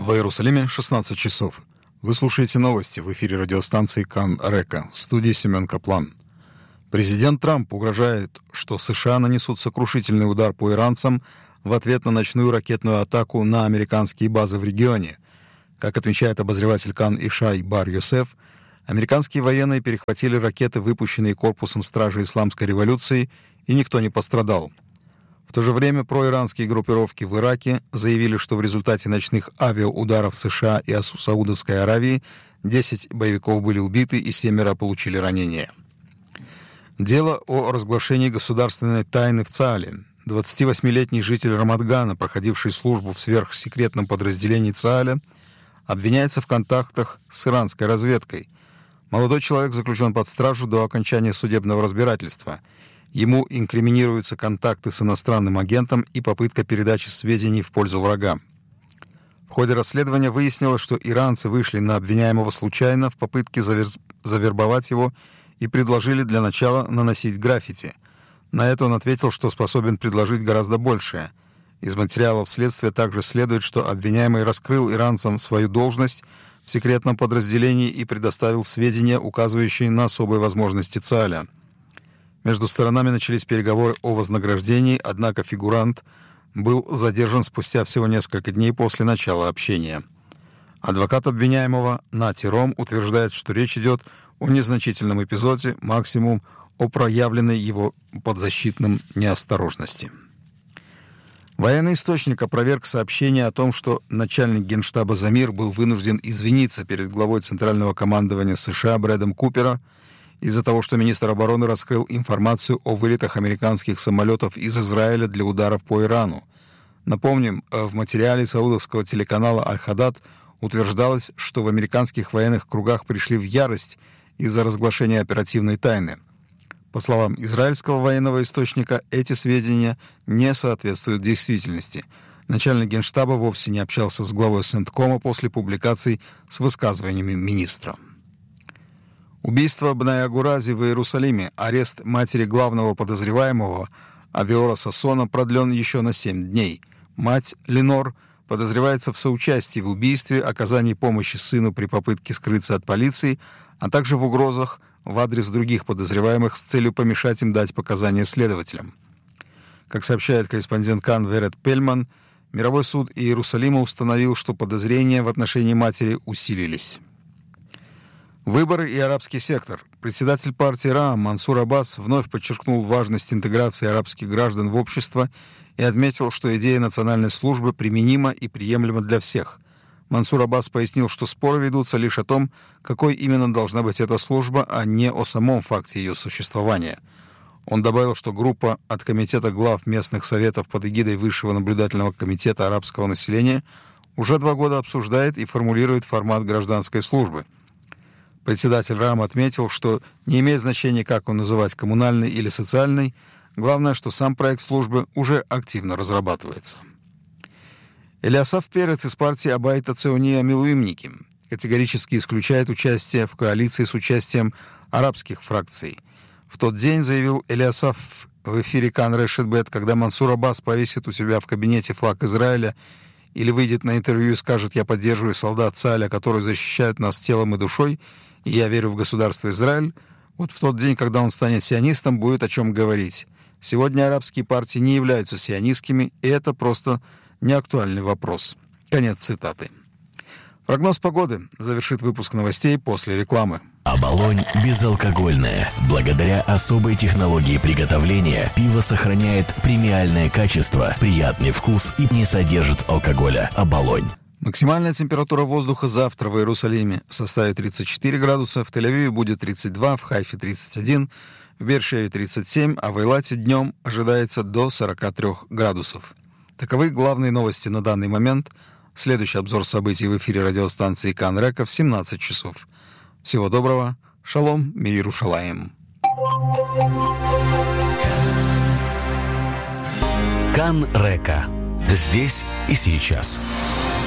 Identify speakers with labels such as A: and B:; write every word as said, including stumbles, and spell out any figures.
A: В Иерусалиме шестнадцать часов. Вы слушаете новости в эфире радиостанции Кан Река. В студии Семен Каплан. Президент Трамп угрожает, что США нанесут сокрушительный удар по иранцам в ответ на ночную ракетную атаку на американские базы в регионе. Как отмечает обозреватель Кан Ишай Бар-Йосеф, американские военные перехватили ракеты, выпущенные корпусом стражи исламской революции, и никто не пострадал. В то же время проиранские группировки в Ираке заявили, что в результате ночных авиаударов США и Саудовской Аравии десять боевиков были убиты и семеро получили ранения. Дело о разглашении государственной тайны в ЦААЛе. двадцативосьмилетний житель Рамадгана, проходивший службу в сверхсекретном подразделении ЦААЛа, обвиняется в контактах с иранской разведкой. Молодой человек заключен под стражу до окончания судебного разбирательства. Ему инкриминируются контакты с иностранным агентом и попытка передачи сведений в пользу врага. В ходе расследования выяснилось, что иранцы вышли на обвиняемого случайно в попытке завер- завербовать его и предложили для начала наносить граффити. На это он ответил, что способен предложить гораздо большее. Из материалов следствия также следует, что обвиняемый раскрыл иранцам свою должность в секретном подразделении и предоставил сведения, указывающие на особые возможности ЦААЛа. Между сторонами начались переговоры о вознаграждении, однако фигурант был задержан спустя всего несколько дней после начала общения. Адвокат обвиняемого Нати Ром утверждает, что речь идет о незначительном эпизоде, максимум о проявленной его подзащитном неосторожности. Военный источник опроверг сообщение о том, что начальник генштаба Замир был вынужден извиниться перед главой Центрального командования США Брэдом Купером из-за того, что министр обороны раскрыл информацию о вылетах американских самолетов из Израиля для ударов по Ирану. Напомним, в материале саудовского телеканала «Аль-Хадад» утверждалось, что в американских военных кругах пришли в ярость из-за разглашения оперативной тайны. По словам израильского военного источника, эти сведения не соответствуют действительности. Начальник генштаба вовсе не общался с главой Центкома после публикаций с высказываниями министра. Убийство Бнай Агурази в Иерусалиме, арест матери главного подозреваемого Авиора Сассона продлен еще на семь дней. Мать Ленор подозревается в соучастии в убийстве, оказании помощи сыну при попытке скрыться от полиции, а также в угрозах в адрес других подозреваемых с целью помешать им дать показания следователям. Как сообщает корреспондент Кан Верет Пельман, мировой суд Иерусалима установил, что подозрения в отношении матери усилились. Выборы и арабский сектор. Председатель партии Раам Мансур Аббас вновь подчеркнул важность интеграции арабских граждан в общество и отметил, что идея национальной службы применима и приемлема для всех. Мансур Аббас пояснил, что споры ведутся лишь о том, какой именно должна быть эта служба, а не о самом факте ее существования. Он добавил, что группа от Комитета глав местных советов под эгидой Высшего наблюдательного комитета арабского населения уже два года обсуждает и формулирует формат гражданской службы. Председатель Раам отметил, что не имеет значения, как он называть, коммунальный или социальный, главное, что сам проект службы уже активно разрабатывается. Элиасаф Перец из партии Абайта Цеония Милуимники категорически исключает участие в коалиции с участием арабских фракций. В тот день, заявил Элиасаф в эфире Кан Решет Бет, когда Мансур Аббас повесит у себя в кабинете флаг Израиля или выйдет на интервью и скажет: «Я поддерживаю солдат ЦААЛа, которые защищают нас телом и душой, и я верю в государство Израиль», вот в тот день, когда он станет сионистом, будет о чем говорить. Сегодня арабские партии не являются сионистскими, и это просто неактуальный вопрос. Конец цитаты. Прогноз погоды завершит выпуск новостей после рекламы.
B: Оболонь безалкогольное. Благодаря особой технологии приготовления пиво сохраняет премиальное качество, приятный вкус и не содержит алкоголя. Оболонь.
A: Максимальная температура воздуха завтра в Иерусалиме составит тридцать четыре градуса, в Тель-Авиве будет тридцать два, в Хайфе тридцать один, в Беэр-Шеве тридцать семь, а в Эйлате днем ожидается до сорок три градусов. Таковы главные новости на данный момент. Следующий обзор событий в эфире радиостанции Кан Река в семнадцать часов. Всего доброго. Шалом, Миерушалаим.
B: Кан Река. Здесь и сейчас.